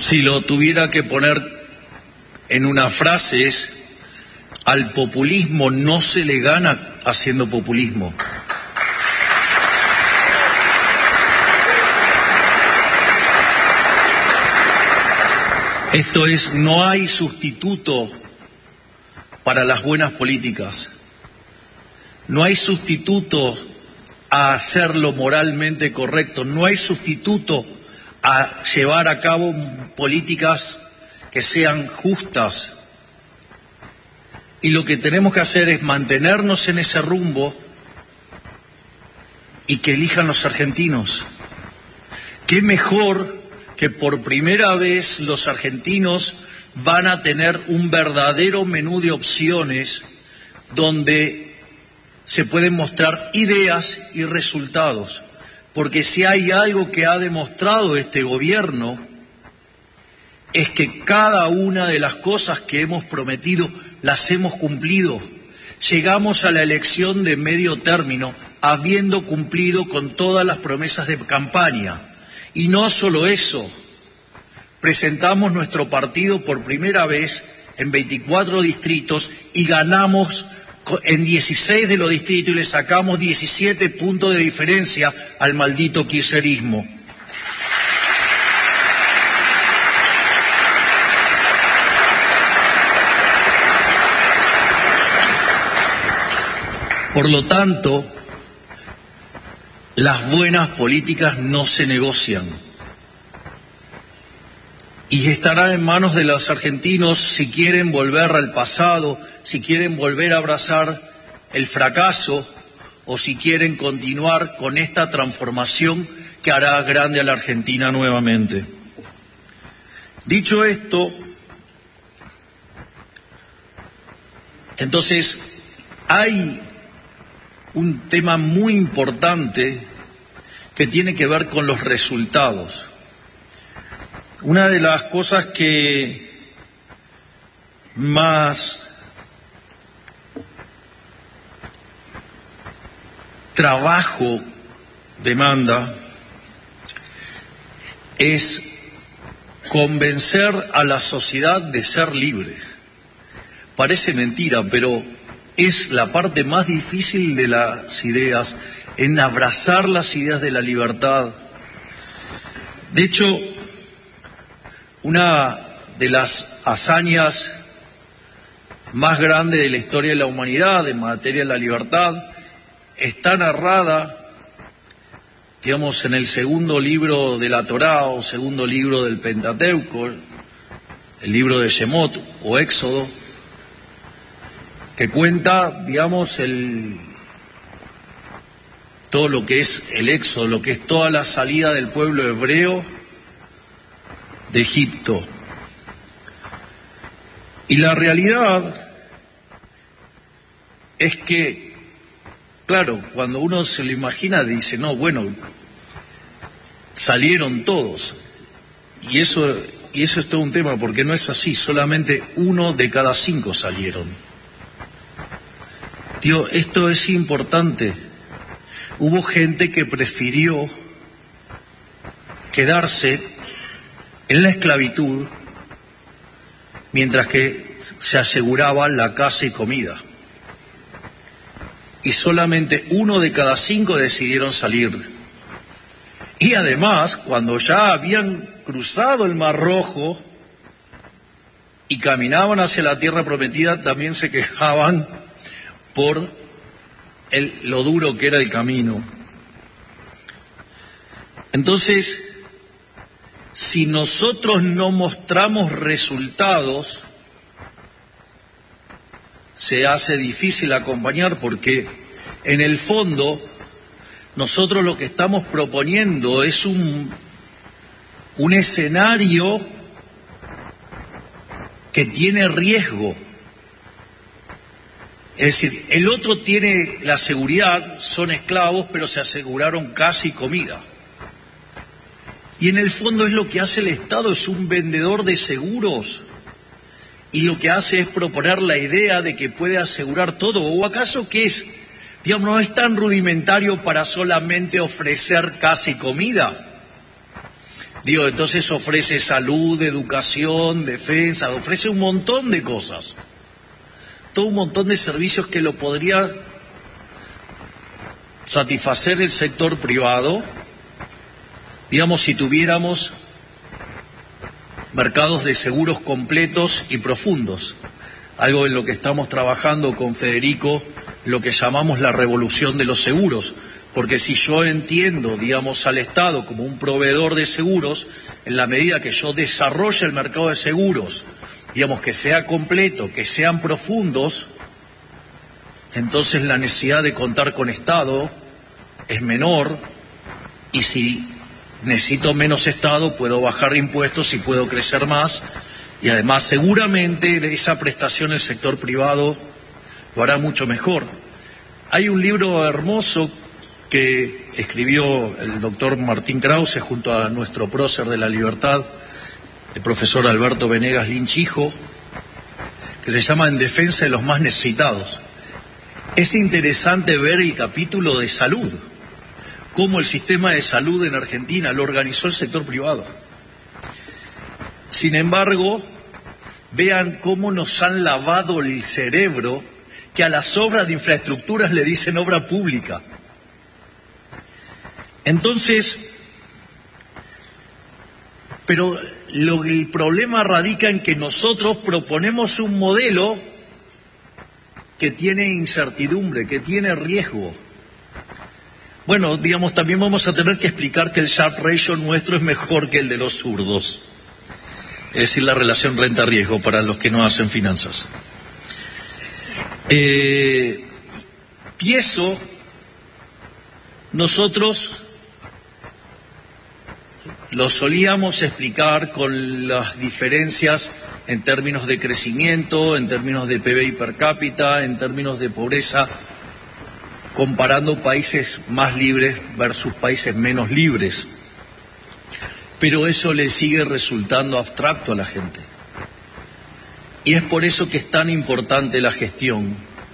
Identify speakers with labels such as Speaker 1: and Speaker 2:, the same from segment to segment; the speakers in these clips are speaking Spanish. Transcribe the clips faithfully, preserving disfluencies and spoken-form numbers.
Speaker 1: Si lo tuviera que poner en una frase es: al populismo no se le gana haciendo populismo. Esto es, no hay sustituto para las buenas políticas. No hay sustituto a hacer lo moralmente correcto. No hay sustituto a llevar a cabo políticas que sean justas. Y lo que tenemos que hacer es mantenernos en ese rumbo y que elijan los argentinos. ¿Qué mejor que por primera vez los argentinos van a tener un verdadero menú de opciones donde se pueden mostrar ideas y resultados? Porque si hay algo que ha demostrado este gobierno es que cada una de las cosas que hemos prometido las hemos cumplido. Llegamos a la elección de medio término habiendo cumplido con todas las promesas de campaña. Y no solo eso, presentamos nuestro partido por primera vez en veinticuatro distritos y ganamos en dieciséis de los distritos y le sacamos diecisiete puntos de diferencia al maldito kirchnerismo. Por lo tanto, las buenas políticas no se negocian. Y estará en manos de los argentinos si quieren volver al pasado, si quieren volver a abrazar el fracaso o si quieren continuar con esta transformación que hará grande a la Argentina nuevamente. Dicho esto, entonces hay un tema muy importante que tiene que ver con los resultados. Una de las cosas que más trabajo demanda es convencer a la sociedad de ser libre. Parece mentira, pero es la parte más difícil de las ideas, en abrazar las ideas de la libertad. De hecho, una de las hazañas más grandes de la historia de la humanidad en materia de la libertad está narrada, digamos, en el segundo libro de la Torá o segundo libro del Pentateuco, el libro de Shemot o Éxodo, que cuenta, digamos, el, todo lo que es el éxodo, lo que es toda la salida del pueblo hebreo de Egipto. Y la realidad es que, claro, cuando uno se lo imagina, dice, no, bueno, salieron todos. Y eso, y eso es todo un tema, porque no es así, solamente uno de cada cinco salieron. Tío, esto es importante. Hubo gente que prefirió quedarse en la esclavitud mientras que se aseguraba la casa y comida. Y solamente uno de cada cinco decidieron salir. Y además, cuando ya habían cruzado el Mar Rojo y caminaban hacia la tierra prometida, también se quejaban por el, lo duro que era el camino. Entonces, si nosotros no mostramos resultados, se hace difícil acompañar, porque en el fondo nosotros lo que estamos proponiendo es un, un escenario que tiene riesgo. Es decir, el otro tiene la seguridad, son esclavos, pero se aseguraron casa y comida. Y en el fondo es lo que hace el Estado, es un vendedor de seguros. Y lo que hace es proponer la idea de que puede asegurar todo. ¿O acaso qué es? Digamos, no es tan rudimentario para solamente ofrecer casa y comida. Digo, entonces ofrece salud, educación, defensa, ofrece un montón de cosas. Todo un montón de servicios que lo podría satisfacer el sector privado, digamos, si tuviéramos mercados de seguros completos y profundos, algo en lo que estamos trabajando con Federico, lo que llamamos la revolución de los seguros, porque si yo entiendo, digamos, al Estado como un proveedor de seguros, en la medida que yo desarrolle el mercado de seguros, digamos, que sea completo, que sean profundos, entonces la necesidad de contar con Estado es menor, y si necesito menos Estado puedo bajar impuestos y puedo crecer más, y además seguramente esa prestación el sector privado lo hará mucho mejor. Hay un libro hermoso que escribió el doctor Martín Krause junto a nuestro prócer de la libertad, el profesor Alberto Venegas Lynch hijo, que se llama En defensa de los más necesitados. Es interesante ver el capítulo de salud, cómo el sistema de salud en Argentina lo organizó el sector privado. Sin embargo, vean cómo nos han lavado el cerebro, que a las obras de infraestructuras le dicen obra pública. Entonces, pero lo, el problema radica en que nosotros proponemos un modelo que tiene incertidumbre, que tiene riesgo. Bueno, digamos, también vamos a tener que explicar que el Sharpe ratio nuestro es mejor que el de los zurdos. Es decir, la relación renta-riesgo para los que no hacen finanzas. Eh, y eso, nosotros lo solíamos explicar con las diferencias en términos de crecimiento, en términos de P B I per cápita, en términos de pobreza, comparando países más libres versus países menos libres. Pero eso le sigue resultando abstracto a la gente. Y es por eso que es tan importante la gestión.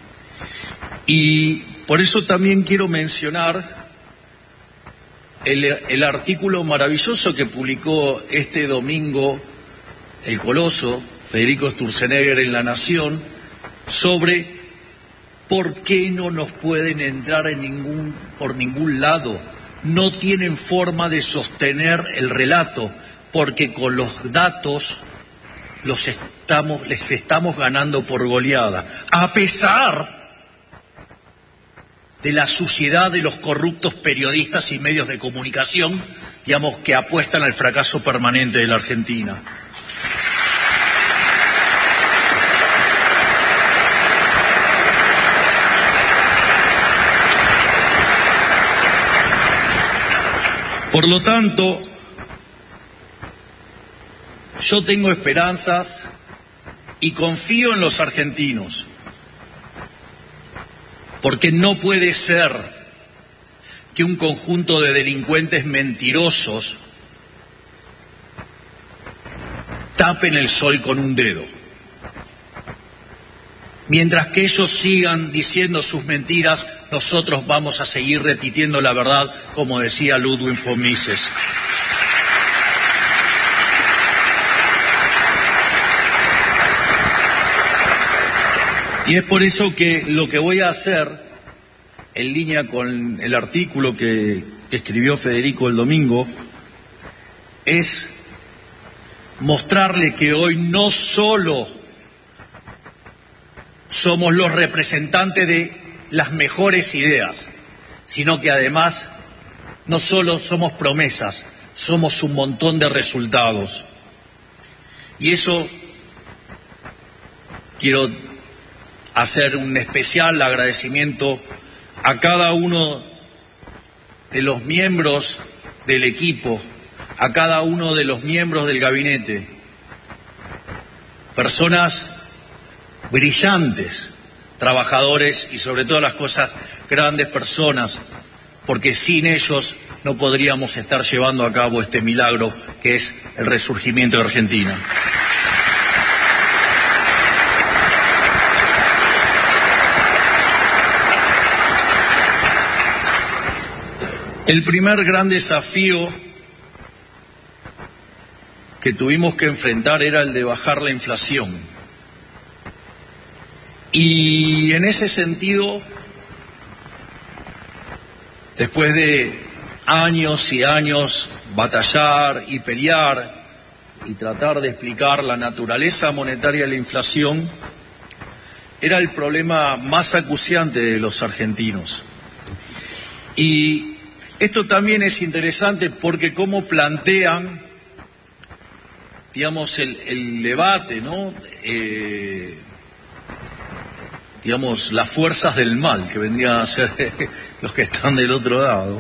Speaker 1: Y por eso también quiero mencionar el, el artículo maravilloso que publicó este domingo el coloso Federico Sturzenegger en La Nación sobre por qué no nos pueden entrar en ningún, por ningún lado. No tienen forma de sostener el relato, porque con los datos los estamos, les estamos ganando por goleada, a pesar de la suciedad de los corruptos periodistas y medios de comunicación, digamos, que apuestan al fracaso permanente de la Argentina. Por lo tanto, yo tengo esperanzas y confío en los argentinos, porque no puede ser que un conjunto de delincuentes mentirosos tapen el sol con un dedo. Mientras que ellos sigan diciendo sus mentiras, nosotros vamos a seguir repitiendo la verdad, como decía Ludwig von Mises. Y es por eso que lo que voy a hacer, en línea con el artículo que, que escribió Federico el domingo, es mostrarle que hoy no solo somos los representantes de las mejores ideas, sino que además no solo somos promesas, somos un montón de resultados. Y eso quiero hacer un especial agradecimiento a cada uno de los miembros del equipo, a cada uno de los miembros del gabinete, personas brillantes, trabajadores y sobre todas las cosas grandes personas, porque sin ellos no podríamos estar llevando a cabo este milagro que es el resurgimiento de Argentina. El primer gran desafío que tuvimos que enfrentar era el de bajar la inflación. Y en ese sentido, después de años y años batallar y pelear y tratar de explicar la naturaleza monetaria de la inflación, era el problema más acuciante de los argentinos. Y esto también es interesante porque cómo plantean, digamos, el, el debate, ¿no? Eh, digamos, las fuerzas del mal, que vendrían a ser los que están del otro lado.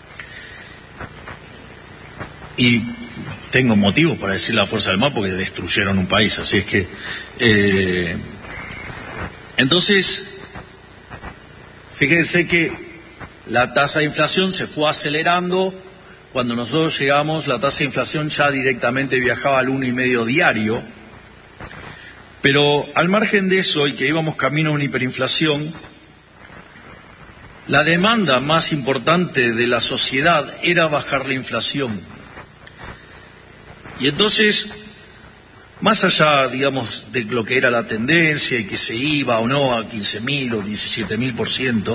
Speaker 1: Y tengo motivos para decir la fuerza del mal porque destruyeron un país, así es que... Eh, entonces, fíjense que la tasa de inflación se fue acelerando. Cuando nosotros llegamos, la tasa de inflación ya directamente viajaba al uno y medio diario. Pero al margen de eso, y que íbamos camino a una hiperinflación, la demanda más importante de la sociedad era bajar la inflación. Y entonces, más allá, digamos, de lo que era la tendencia y que se iba o no a quince mil o diecisiete mil por ciento,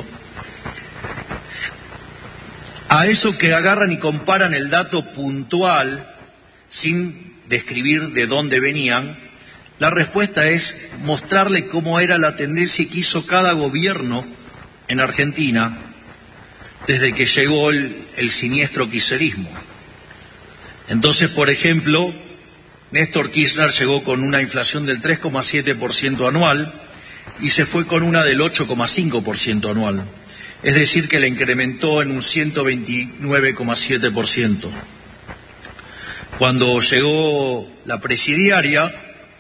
Speaker 1: a eso que agarran y comparan el dato puntual sin describir de dónde venían, la respuesta es mostrarle cómo era la tendencia que hizo cada gobierno en Argentina desde que llegó el, el siniestro kirchnerismo. Entonces, por ejemplo, Néstor Kirchner llegó con una inflación del tres coma siete por ciento anual y se fue con una del ocho coma cinco por ciento anual. Es decir, que la incrementó en un ciento veintinueve coma siete por ciento. Cuando llegó la presidiaria,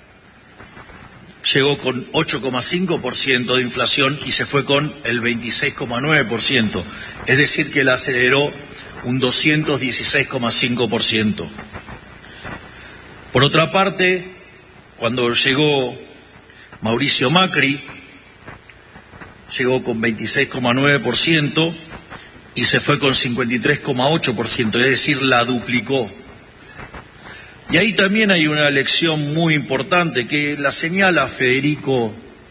Speaker 1: llegó con ocho coma cinco por ciento de inflación y se fue con el veintiséis coma nueve por ciento. Es decir, que la aceleró un doscientos dieciséis coma cinco por ciento. Por otra parte, cuando llegó Mauricio Macri, llegó con veintiséis coma nueve por ciento y se fue con cincuenta y tres coma ocho por ciento, es decir, la duplicó. Y ahí también hay una lección muy importante que la señala Federico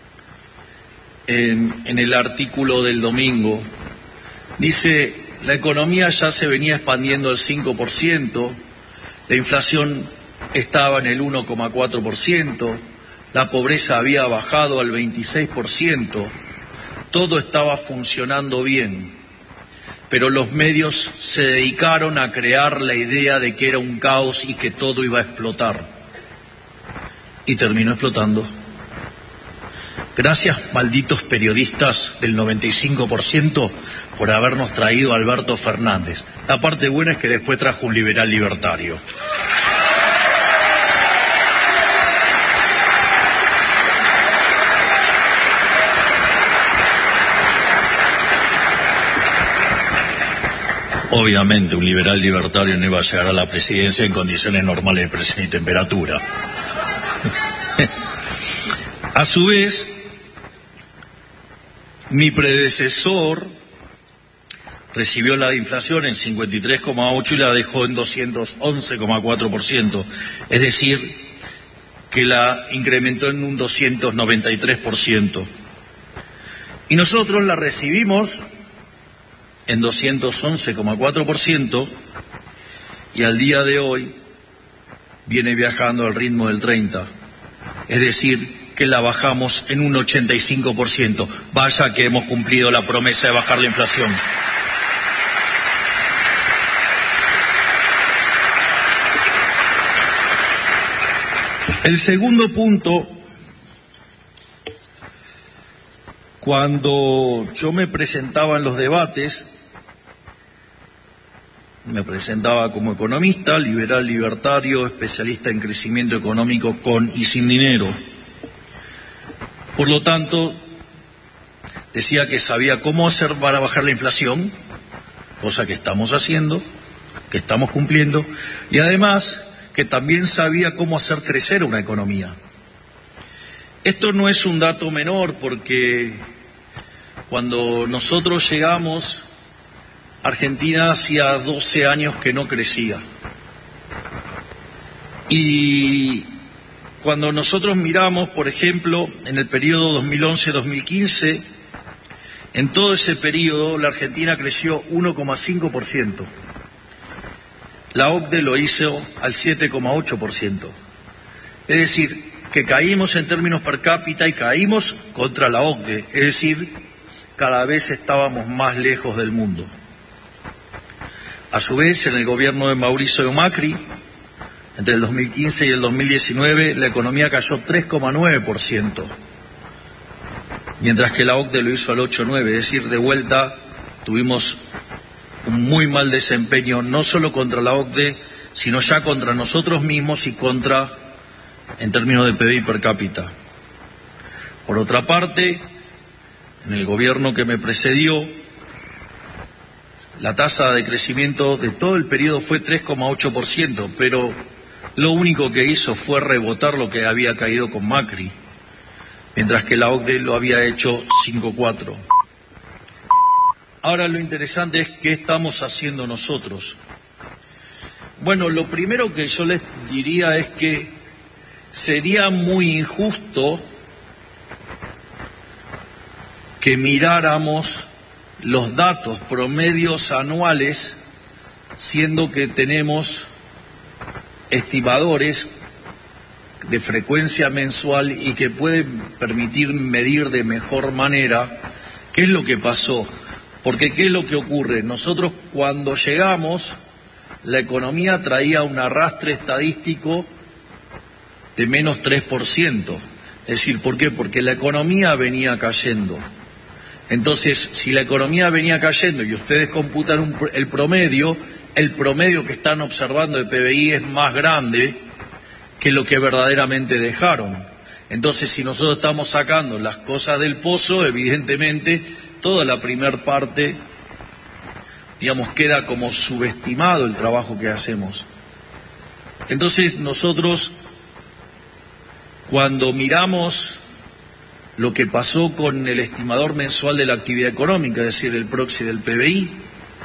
Speaker 1: en, en el artículo del domingo. Dice, la economía ya se venía expandiendo al cinco por ciento, la inflación estaba en el uno coma cuatro por ciento, la pobreza había bajado al veintiséis por ciento, todo estaba funcionando bien, pero los medios se dedicaron a crear la idea de que era un caos y que todo iba a explotar. Y terminó explotando. Gracias, malditos periodistas del noventa y cinco por ciento, por habernos traído a Alberto Fernández. La parte buena es que después trajo un liberal libertario. Obviamente un liberal libertario no iba a llegar a la presidencia en condiciones normales de presión y temperatura. A su vez, mi predecesor recibió la inflación en cincuenta y tres coma ocho y la dejó en doscientos once coma cuatro por ciento, es decir, que la incrementó en un doscientos noventa y tres por ciento. Y nosotros la recibimos en doscientos once coma cuatro por ciento y al día de hoy viene viajando al ritmo del treinta por ciento, es decir, que la bajamos en un ochenta y cinco por ciento. Vaya que hemos cumplido la promesa de bajar la inflación. El segundo punto, cuando yo me presentaba en los debates, me presentaba como economista, liberal libertario, especialista en crecimiento económico con y sin dinero. Por lo tanto, decía que sabía cómo hacer para bajar la inflación, cosa que estamos haciendo, que estamos cumpliendo, y además que también sabía cómo hacer crecer una economía. Esto no es un dato menor porque cuando nosotros llegamos, Argentina hacía doce años que no crecía. Y cuando nosotros miramos, por ejemplo, en el periodo dos mil once a dos mil quince, en todo ese periodo la Argentina creció uno coma cinco por ciento. La O C D E lo hizo al siete coma ocho por ciento. Es decir, que caímos en términos per cápita y caímos contra la O C D E. Es decir, cada vez estábamos más lejos del mundo. A su vez, en el gobierno de Mauricio Macri, entre el dos mil quince y el dos mil diecinueve, la economía cayó tres coma nueve por ciento, mientras que la O C D E lo hizo al ocho coma nueve por ciento. Es decir, de vuelta tuvimos un muy mal desempeño, no solo contra la O C D E, sino ya contra nosotros mismos y contra, en términos de P B I per cápita. Por otra parte, en el gobierno que me precedió, la tasa de crecimiento de todo el periodo fue tres coma ocho por ciento, pero lo único que hizo fue rebotar lo que había caído con Macri, mientras que la O C D E lo había hecho cinco coma cuatro por ciento. Ahora lo interesante es qué estamos haciendo nosotros. Bueno, lo primero que yo les diría es que sería muy injusto que miráramos los datos promedios anuales, siendo que tenemos estimadores de frecuencia mensual y que pueden permitir medir de mejor manera qué es lo que pasó. Porque ¿qué es lo que ocurre? Nosotros cuando llegamos, la economía traía un arrastre estadístico de menos tres por ciento. Es decir, ¿por qué? Porque la economía venía cayendo. Entonces, si la economía venía cayendo y ustedes computan un, el promedio, el promedio que están observando de P B I es más grande que lo que verdaderamente dejaron. Entonces, si nosotros estamos sacando las cosas del pozo, evidentemente toda la primer parte, digamos, queda como subestimado el trabajo que hacemos. Entonces, nosotros, cuando miramos lo que pasó con el estimador mensual de la actividad económica, es decir, el proxy del P B I,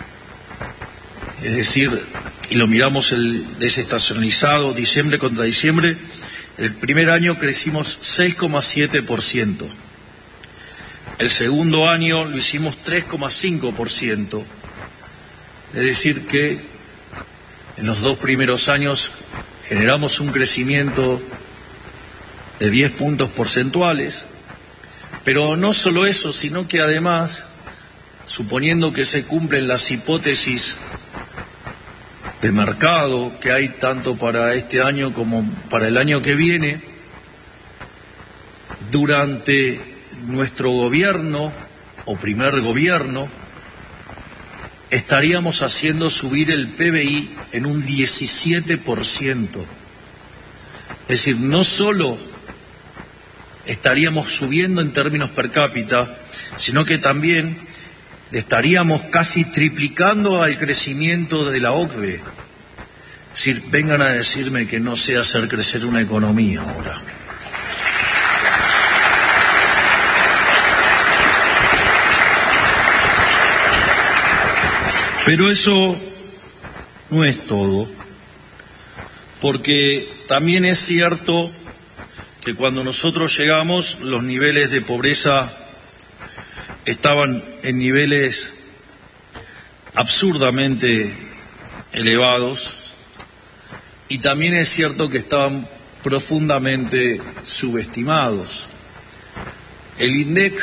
Speaker 1: es decir, y lo miramos el desestacionalizado, diciembre contra diciembre, el primer año crecimos seis coma siete por ciento. El segundo año lo hicimos tres coma cinco por ciento. Es decir, que en los dos primeros años generamos un crecimiento de diez puntos porcentuales. Pero no solo eso, sino que además, suponiendo que se cumplen las hipótesis de mercado que hay tanto para este año como para el año que viene, durante nuestro gobierno, o primer gobierno, estaríamos haciendo subir el P B I en un diecisiete por ciento. Es decir, no solo estaríamos subiendo en términos per cápita, sino que también estaríamos casi triplicando al crecimiento de la O C D E. Es decir, vengan a decirme que no sé hacer crecer una economía ahora. Pero eso no es todo, porque también es cierto que cuando nosotros llegamos los niveles de pobreza estaban en niveles absurdamente elevados y también es cierto que estaban profundamente subestimados. El INDEC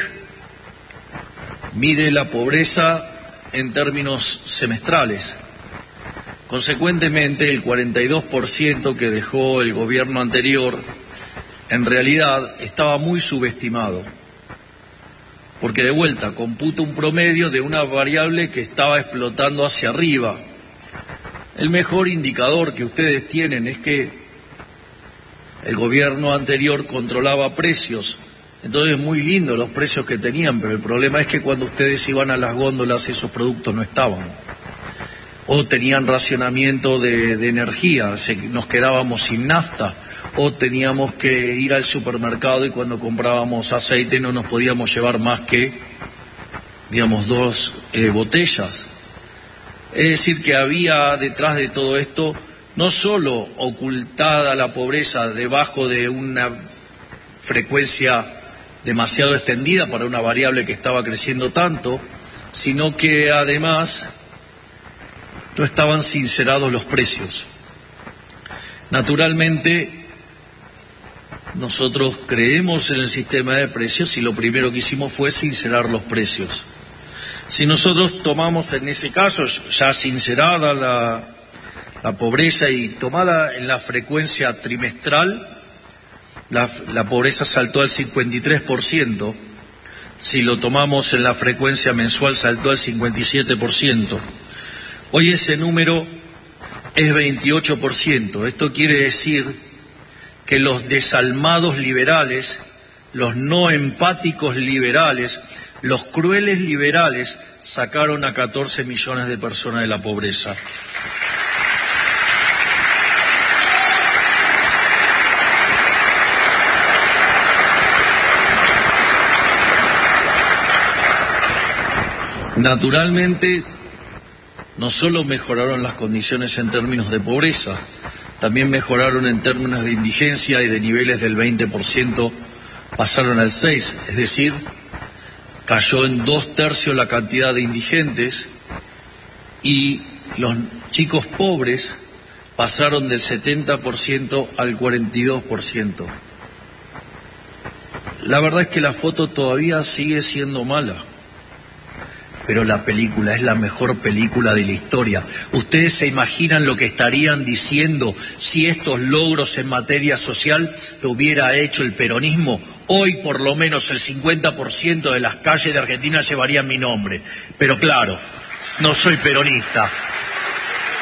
Speaker 1: mide la pobreza en términos semestrales. Consecuentemente, el cuarenta y dos por ciento que dejó el gobierno anterior en realidad estaba muy subestimado, porque de vuelta computa un promedio de una variable que estaba explotando hacia arriba. El mejor indicador que ustedes tienen es que el gobierno anterior controlaba precios. Entonces, muy lindo los precios que tenían, pero el problema es que cuando ustedes iban a las góndolas esos productos no estaban. O tenían racionamiento de, de energía, se, nos quedábamos sin nafta. O teníamos que ir al supermercado y cuando comprábamos aceite no nos podíamos llevar más que, digamos, dos eh, botellas. Es decir, que había detrás de todo esto no solo ocultada la pobreza debajo de una frecuencia demasiado extendida para una variable que estaba creciendo tanto, sino que además no estaban sincerados los precios. Naturalmente, nosotros creemos en el sistema de precios y lo primero que hicimos fue sincerar los precios. Si nosotros tomamos en ese caso, ya sincerada la, la pobreza y tomada en la frecuencia trimestral, la, la pobreza saltó al cincuenta y tres por ciento. Si lo tomamos en la frecuencia mensual, saltó al cincuenta y siete por ciento. Hoy ese número es veintiocho por ciento. Esto quiere decir que los desalmados liberales, los no empáticos liberales, los crueles liberales sacaron a catorce millones de personas de la pobreza. Naturalmente, no solo mejoraron las condiciones en términos de pobreza, también mejoraron en términos de indigencia y de niveles del veinte por ciento pasaron al seis por ciento, es decir, cayó en dos tercios la cantidad de indigentes y los chicos pobres pasaron del setenta por ciento al cuarenta y dos por ciento. La verdad es que la foto todavía sigue siendo mala, pero la película es la mejor película de la historia. ¿Ustedes se imaginan lo que estarían diciendo si estos logros en materia social lo hubiera hecho el peronismo? Hoy por lo menos el cincuenta por ciento de las calles de Argentina llevarían mi nombre. Pero claro, no soy peronista.